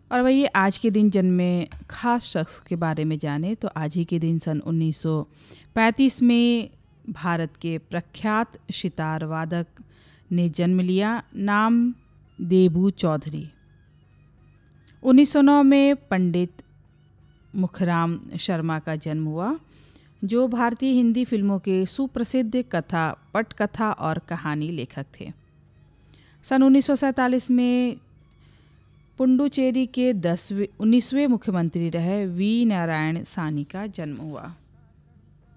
और वही आज के दिन जन्मे खास शख्स के बारे में जाने तो आज ही के दिन सन 1935 में भारत के प्रख्यात सितार वादक ने जन्म लिया। नाम देबू चौधरी। 1909 में पंडित मुखराम शर्मा का जन्म हुआ, जो भारतीय हिंदी फिल्मों के सुप्रसिद्ध कथा, पटकथा और कहानी लेखक थे। सन 1947 में पुडुचेरी के 19वें मुख्यमंत्री रहे वी नारायण सानी का जन्म हुआ।